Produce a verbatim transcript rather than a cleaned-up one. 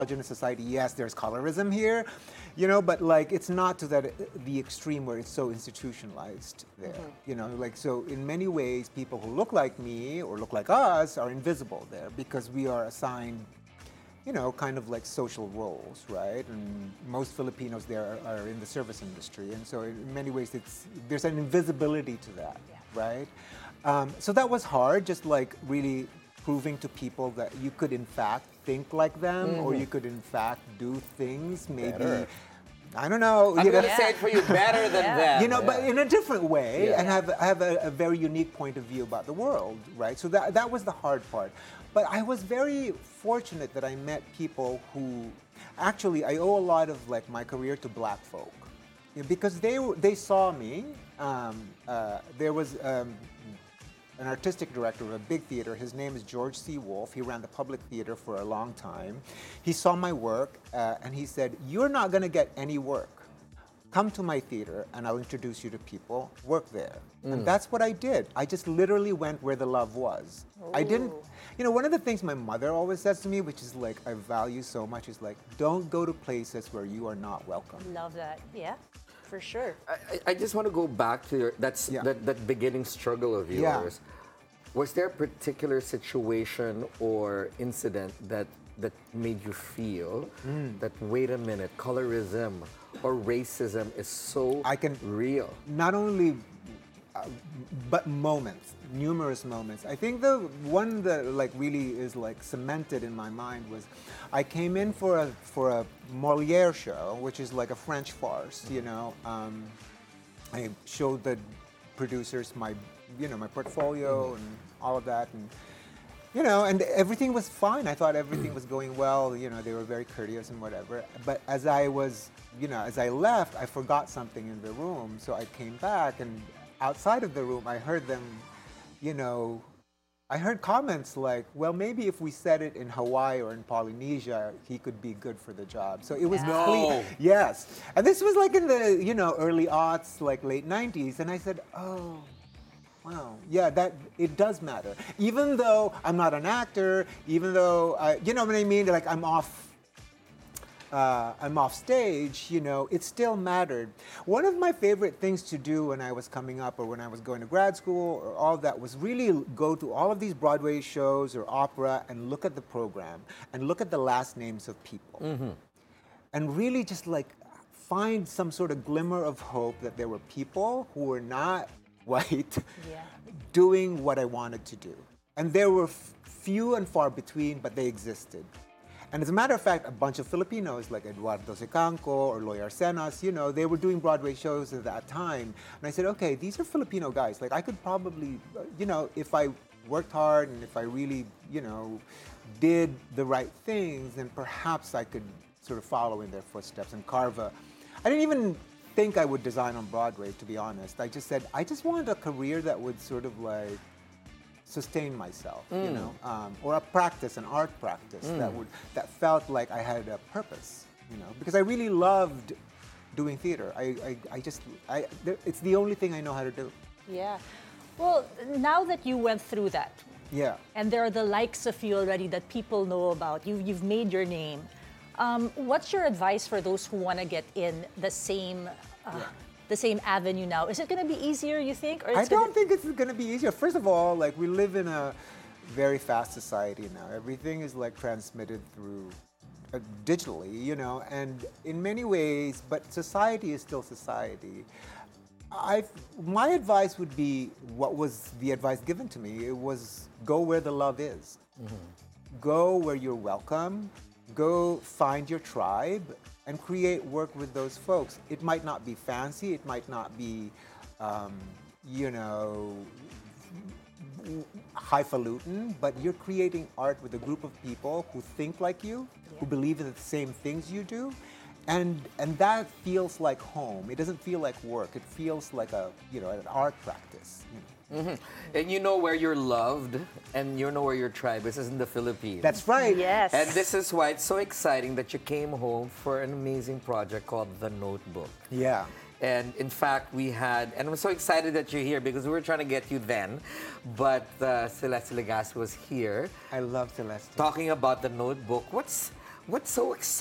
in society, yes, there's colorism here, you know, but like it's not to that the extreme where it's so institutionalized there, you know, like so in many ways people who look like me or look like us are invisible there because we are assigned, you know, kind of like social roles, right? And most Filipinos there are, are in the service industry, and so in many ways it's there's an invisibility to that, Yeah. right? Um, so that was hard, just like really proving to people that you could in fact think like them, or you could in fact do things maybe. Better. I don't know. I'm you know, gonna say it for you better than Yeah. them. you know, but in a different way, Yeah. and have have a, a very unique point of view about the world, right? So that that was the hard part. But I was very fortunate that I met people who, actually, I owe a lot of like my career to Black folk, you know, because they were- they saw me. Um, uh, there was. Um, an artistic director of a big theater. His name is George C. Wolfe. He ran the Public Theater for a long time. He saw my work uh, and he said, "You're not going to get any work. Come to my theater and I'll introduce you to people. Work there." And that's what I did. I just literally went where the love was. I didn't, Ooh. you know, one of the things my mother always says to me, which is like I value so much, is like, don't go to places where you are not welcome. Love that. Yeah, for sure. I, I- I just want to go back to your that's Yeah. that, that beginning struggle of Yeah. yours. Was there a particular situation or incident that that made you feel Mm. that wait a minute, colorism or racism is so I can- real? Not only, uh, but moments, numerous moments. I think the one that like really is like cemented in my mind was, I came in for a for a Molière show, which is like a French farce. You know, um, I showed the producers my, you know, my portfolio and all of that, and you know, and everything was fine. I thought everything was going well. You know, they were very courteous and whatever. But as I was, you know, as I left, I forgot something in the room. So I came back, and outside of the room, I heard them, you know, I heard comments like, well, maybe if we said it in Hawaii or in Polynesia, he could be good for the job. So it was No. clear. Yes. And this was like in the, you know, early aughts, like late nineties. And I said, oh, wow, yeah, that it does matter. Even though I'm not an actor, even though, I, you know what I mean? Like I'm off uh, I'm off stage, you know, it still mattered. One of my favorite things to do when I was coming up or when I was going to grad school or all that was really go to all of these Broadway shows or opera and look at the program and look at the last names of people. And really just like find some sort of glimmer of hope that there were people who were not white Yeah. doing what I wanted to do. And there were f- few and far between, but they existed. And as a matter of fact, a bunch of Filipinos like Eduardo Secanco or Loy Arcenas, you know, they were doing Broadway shows at that time. And I said, okay, these are Filipino guys. Like I could probably, uh, you know, if I worked hard and if I really, you know, did the right things, then perhaps I could sort of follow in their footsteps and carve a, I didn't even think I would design on Broadway, to be honest. I just said, I just wanted a career that would sort of like sustain myself, you know, um, or a practice, an art practice that would that felt like I had a purpose, you know, because I really loved doing theater. I, I, I just, I, there- it's the only thing I know how to do. Yeah. Well, now that you went through that, Yeah. and there are the likes of you already that people know about, you, you've made your name. Um, what's your advice for those who want to get in the same, uh, the same avenue now? Is it going to be easier, you think, or I it's gonna- don't think it's going to be easier. First of all, like we live in a very fast society now. Everything is like transmitted through uh, digitally, you know, and in many ways, but society is still society. I, my advice would be what was the advice given to me. It was go where the love is. Go where you're welcome. Go find your tribe and create work with those folks. It might not be fancy. It might not be, um, you know, highfalutin, but you're creating art with a group of people who think like you, who believe in the same things you do. And, and that feels like home. It doesn't feel like work. It feels like a, you know, an art practice. You know. And you know where you're loved and you know where your tribe is, is in the Philippines. That's right. Yes. And this is why it's so exciting that you came home for an amazing project called The Notebook. Yeah. And in fact, we had, and I'm so excited that you're here because we were trying to get you then, but uh, Celeste Legaspi was here I love Celeste. talking about The Notebook. What's What's so exciting?